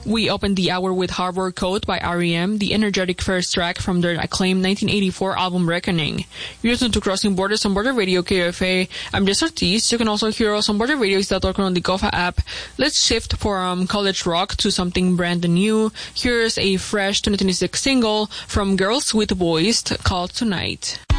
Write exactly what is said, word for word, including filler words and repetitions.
We opened the hour with Harbor Code by R E M, the energetic first track from their acclaimed nineteen eighty-four album Reckoning. You're listening to Crossing Borders on Border Radio K F A. I'm Jess Ortiz. You can also hear us on border radios dot org on the Kofa app. Let's shift from college rock to something brand new. Here's a fresh twenty twenty-six single from Girls with Boys called Tonight.